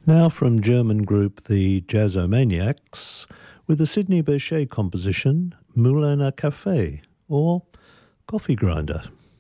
Now from German group the Jazzomaniacs with the Sidney Bechet composition Moulin à Café or Coffee Grinder.